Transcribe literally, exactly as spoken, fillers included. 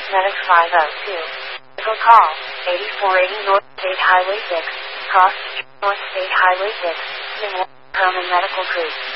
Medics five oh two. Medical call, eighty-four eighty North State Highway six, cross North State Highway six, New Herman Medical Creek.